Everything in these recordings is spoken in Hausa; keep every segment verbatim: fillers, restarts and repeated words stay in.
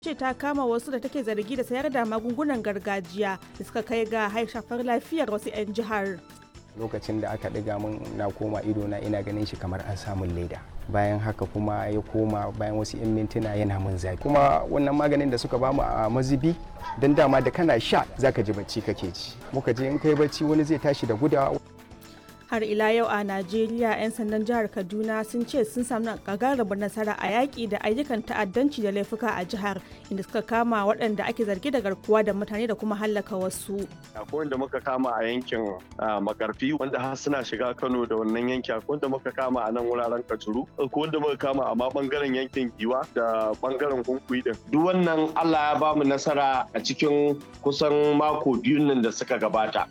ce ta kama wasu da take zargi da sayar da magungunan gargajiya da suka kai ga shafar lafiyar wasu 'yan jihar. Lokacin da aka ɗiga min na koma ido na ina ganin shi kamar an samun leda, bayan haka kuma ya koma bayan wasu 'yan mintuna yana min zafi, kuma wannan maganin da suka bamu a mazubi don dama da kana sha zaka ji bacci kake ji, muka je in kai bacci wani zai tashi da gudawa. Har ila yau a Najeriya 'yan sandan jihar Kaduna sun ce sun samu gagarumin nasara a yaƙi da ayyukan ta'addanci da laifuka a jihar, inda suka kama waɗanda ake zargi da garkuwa da mutane da kuma hallaka wasu. Akwai wanda muka kama a yankin Makarfi wanda har suna shiga Kano da wannan yanki, akwai wanda muka kama a nan wuraren Kajuru, akwai wanda muka kama a ma bangaren yankin Giwa da bangaren Hunkuyi din. Duk wannan Allah ya bamu nasara a cikin kusan mako biyun nan da suka gabata.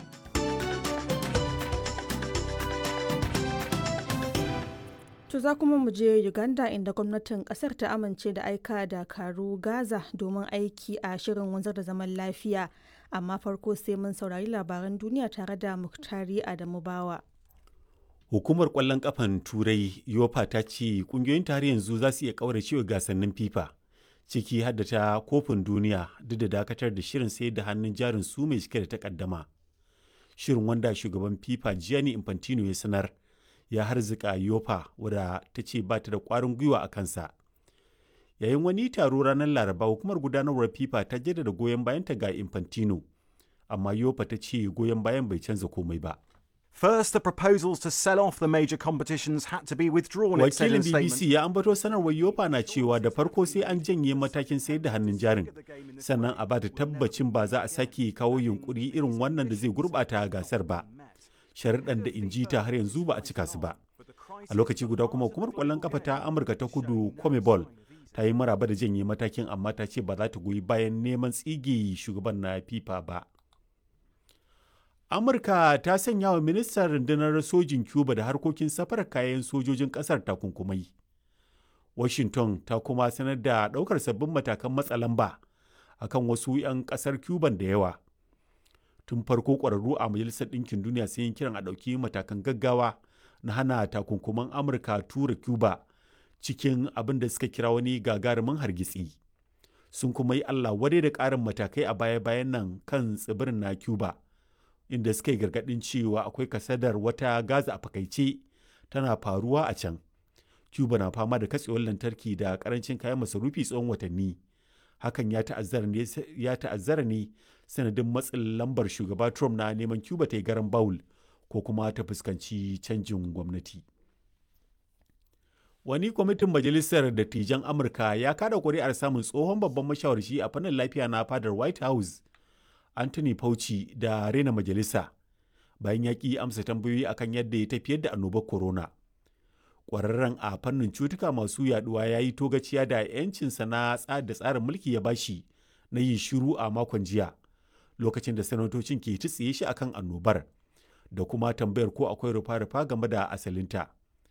To za kuma mu je Uganda inda gwamnatin kasar ta amince da aika dakaru Gaza domin aiki a shirin wanzar da zaman lafiya. Amma farko sai mun saurari labaran duniya tare da Muktari Adamu Bawa. Hukumar ƙwallon ƙafan Turai yofa ta ce ƙungiyoyin tare yanzu za su iya ƙauracewa gasannin FIFA, ciki har da ta kofin duniya duk da dakatar da shirin sayar da hannun jarin su mai cike da takaddama. Shirin wanda shugaban FIFA Gianni Infantino ya sanar ya harzika yofa wadda ta ce ba ta da ƙwarin gwiwa a kansa. Yayin wani taro ranar Laraba, hukumar gudanarwar FIFA ta jaddada goyon bayanta ga Infantino, amma yofa ta ce goyon bayan bai canza komai ba. First, the proposals to sell off the major competitions had to be withdrawn. Wakilin B B C ya ambato sanarwar yofa na cewa da farko sai an janye matakin sayar da hannun jarin, sannan a ba da tabbacin ba za a sake kawo yunkuri irin wannan da zai gurɓata gasar ba. Sharuɗan da inji ta har yanzu ba a cika su ba. A lokaci guda kuma hukumar ƙwallon kafa ta Amurka ta Kudu CONMEBOL ta yi maraba da janye matakin, amma ta ce ba za ta goyi bayan neman tsige shugaban na FIFA ba. Amurka ta sanya wa ministan rundunar sojin Cuba da harkokin safarar kayan sojojin ƙasar takunkumai. Washington ta kuma sanar da ɗaukar sabbin matakan matsa lamba akan wasu 'yan ƙasar Cuban da yawa. Tun farko ƙwararru a Majalisar Ɗinkin Duniya sun yi kiran a ɗauki matakan gaggawa na hana takunkuman Amurka tura Cuba cikin abin da suka kira wani gagarumin hargitsi. Sun kuma yi Allah wadai da ƙarin matakai a baya-bayan nan kan tsibirin na Cuba, inda suka yi gargaɗin cewa akwai kasadar wata Gaza a fakaice tana faruwa a can. Cuba na fama da katsewar lantarki da ƙarancin kayan masarufi tsawon watanni. Hakan ya ta'azzara ne sanadin matsin lambar shugaba Trump na neman Cuba ta yi garan bawul ko kuma ta fuskanci canjin gwamnati. Wani kwamitin Majalisar Dattijan Amurka ya kada ƙuri'ar samun tsohon babban mashawarci a fannin lafiya na fadar White House, Anthony Fauci, da rena majalisa bayan ya ƙi amsa tambayoyi akan yadda ya tafiyar da annobar corona. Ƙwararren a fannin cutuka masu yaduwa ya yi togaciya da 'yancinsa na da tsarin mulki ya bashi na yin shiru a makon jiya, lokacin da sanatocin ke tsiye shi akan annobar da kuma tambayar ko akwai rufa-rufa game da asalinta.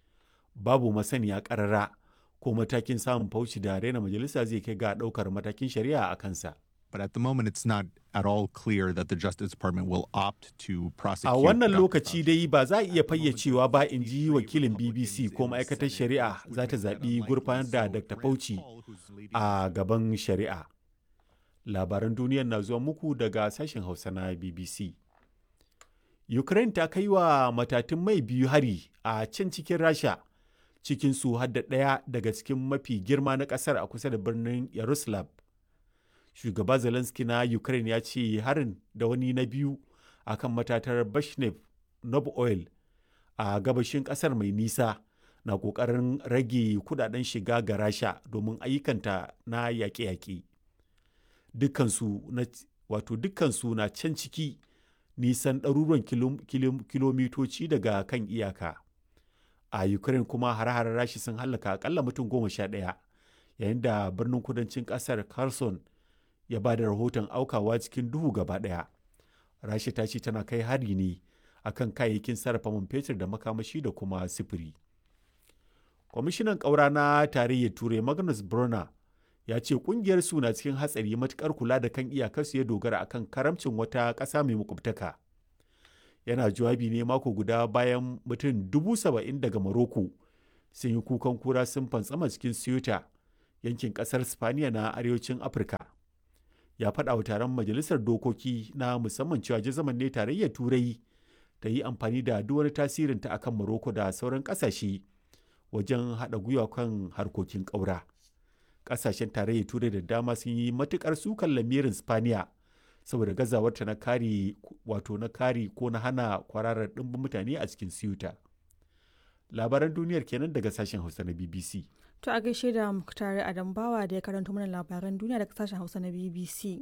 Babu masaniya ƙarara ko matakin samun Fauci da rena majalisa zai kai ga ɗaukar matakin shari'a a kansa. But at the moment it's not at all clear that the Justice Department will opt to prosecute. A wannan lokaci dai ba za a iya fayyacewa ba, in ji wakilin B B C, ko ma'aikatar shari'a za ta zaɓi gurfanar da Doctor Fauci a gaban shari'a. Labaran duniyar na zuwa muku daga sashen Hausa na B B C. Ukraine ta kai wa matatun mai biyu hari a can cikin Rasha, cikin su har da ɗaya daga cikin mafi girma na ƙasar a kusa da birnin Yaroslav. Shugaba Zelensky na Ukraine ya ce harin da wani na biyu a kan matatar Bashnev Nob Oil a gabashin ƙasar mai nisa na ƙoƙarin rage kudaden shiga ga Rasha domin ayyukanta na yaƙe-yaƙe. Dukkansu na wato dukkansu na can ciki nisan ɗaruruwan kilomitoci daga kan iyaka. A Ukraine kuma hare-haren Rasha sun hallaka akalla mutum goma sha ɗaya, yayin da birnin kudancin ƙasar Kherson ya ba da rahoton aukawa cikin duhu gaba ɗaya. Rasha ta ce tana kai hari ne akan kayayyakin sarrafa man fetur da makamashi da kuma sifiri. Kwamishinan ƙaura na tarayyar Turai Magnus Brunner ya ce ƙungiyar su na cikin hatsari matuƙar kula da kan iyakarsu ya dogara akan karamcin wata ƙasa mai makwabtaka. Yana jawabi ne mako guda bayan mutum dubu saba'in daga Morocco sun yi kukan kura sun fantsama cikin Ceuta, yankin ƙasar Spaniya na arewacin Afirka. Ya faɗa wa taron majalisar dokoki na musamman cewa jazaman ne tarayyar Turai ta yi amfani da duk wani tasirinta akan Morocco da sauran ƙasashe wajen haɗa gwiwa kan harkokin ƙaura. Ƙasashen tarayyar Turai da dama sun yi matuƙar sukan lamirin Spaniya saboda gazawarta na kare wato na kare ko na hana kwararar ɗimbin mutane a cikin Ceuta. Labaran duniyar kenan daga sashen Hausa na B B C. To a gaishe da Muktari Adambawa da ya karanto mana labaran duniya daga sashen Hausa na B B C.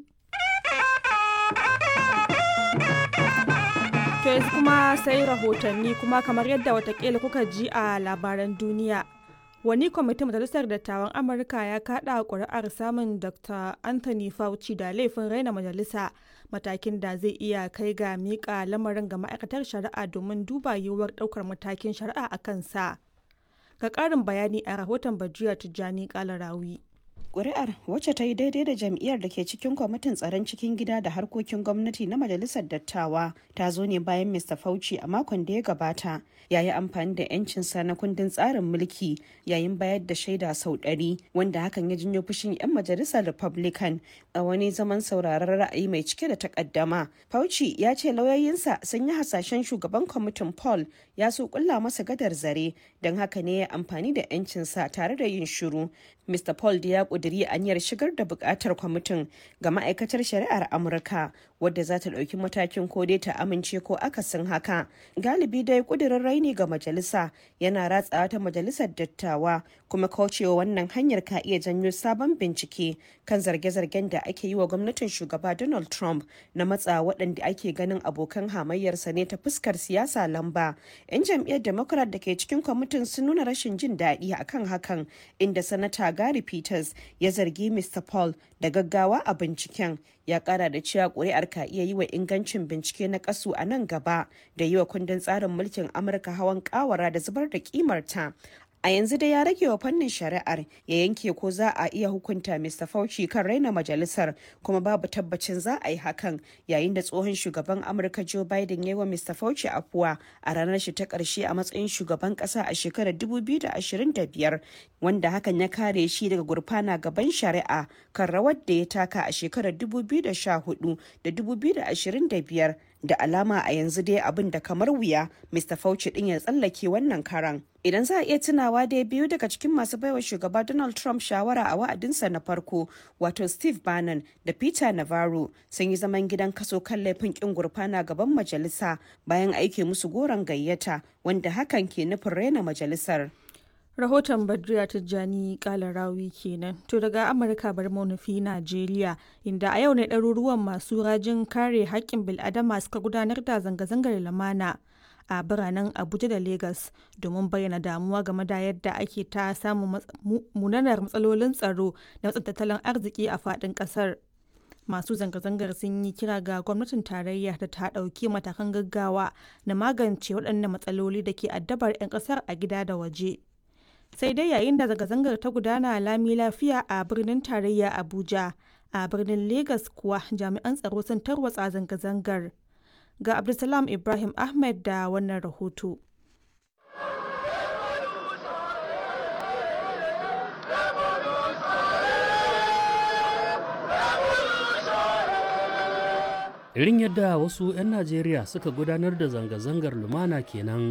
To yanzu kuma sai rahotanni kuma kamar yadda watakila kuka ji a labaran duniya. Wani kwamitin Majalisar Dattawan Amurka ya kaɗa ƙuri'ar samun Doctor Anthony Fauci da laifin raina majalisa, matakin da zai iya kai ga miƙa lamarin ga ma'aikatar shari'a domin duba yiwuwar ɗaukar matakin shari'a a kansa. Ga ƙarin bayani a rahoton Bajiya Tijjani Kalarawi. Ƙuri'ar wacce ta yi daidai da jam'iyyar da ke cikin kwamitin tsaron cikin gida da harkokin gwamnati na majalisar dattawa ta zo ne bayan Mister Fauci a makon da ya gabata ya yi amfani da 'yancinsa na kundin tsarin mulki yayin bayar da shaida sau ɗari, wanda hakan ya janyo fushin 'yan majalisar Republican a wani zaman sauraron ra'ayi mai cike da takaddama. Fauci ya ce lauyoyinsa sun yi hasashen shugaban kwamitin Paul ya so kulla masa gadar zare, don haka ne ya amfani da 'yancinsa tare da yin shiru. Mister Paul da ya ƙudiri aniyar shigar da buƙatar kwamitin ga ma'aikatar shari'ar Amurka, wadda za ta ɗauki matakin ko dai ta amince ko akasin haka. Galibi dai ƙudirin raini ga majalisa yana ratsawa ta majalisar dattawa, kuma kaucewa wannan hanyar ka iya janyo sabon bincike kan zarge-zargen da ake yi wa gwamnatin shugaba Donald Trump na matsa waɗanda ake ganin abokan hamayyarsa ne ta fuskar siyasa lamba. 'Yan jam'iyyar Democrat da ke cikin kwamitin sun nuna rashin jin daɗi akan hakan, inda sanata Gary Peters ya zargi Mister Paul da gaggawa a binciken. Ya kara da cewa ƙuri'ar ka iya yi wa ingancin bincike na kasu a nan gaba da yi wa kundin tsarin mulkin Amurka hawan kawara da zubar da kimarta. A yanzu dai ya rage wa fannin shari'ar ya yanke ko za a iya hukunta Mister Fauci kan raina majalisar, kuma babu tabbacin za a yi hakan, yayin da tsohon shugaban Amurka Joe Biden ya yi wa Mister Fauci afuwa a ranar shi ta ƙarshe a matsayin shugaban ƙasa a shekarar dubu biyu da ashirin da biyar, wanda hakan ya kare shi daga gurfana gaban shari'a kan rawar da ya taka a shekarar dubu biyu da sha hudu da dubu biyu da ashirin da biyar. Da alama a yanzu dai abin da kamar wuya Mister Fauci din ya tsallake wannan karan. Idan za a iya tunawa dai biyu daga cikin masu baiwa shugaba Donald Trump shawara a wa'adinsa na farko, wato Steve Bannon da Peter Navarro, sun yi zaman gidan kaso kan laifin kin gurfana gaban majalisa bayan aike musu goron gayyata, wanda hakan ke nufin raina majalisar. Rahoton Badriya Tijjani Kalarawi kenan. To daga Amurka bar mu nufi Najeriya, inda a yau ne ɗaruruwan masu rajin kare haƙƙin bil'adama suka gudanar da zanga-zangar lamana a biranen Abuja da Legas domin bayyana damuwa game da yadda ake ta samun munanar matsalolin tsaro da matsin tattalin arziki a faɗin ƙasar. Masu zanga-zangar sun yi kira ga gwamnatin tarayya da ta ɗauki matakan gaggawa na magance waɗannan matsaloli da ke addabar 'yan ƙasar a gida da waje. Sai dai yayin da zanga-zangar ta gudana lami lafiya a birnin tarayya Abuja, a birnin Legas kuwa jami'an tsaro sun tarwatsa zanga-zangar. Ga Abdulsalam Ibrahim Ahmed da wannan rahoto. Irin yadda wasu 'yan Najeriya suka gudanar da zanga-zangar lumana kenan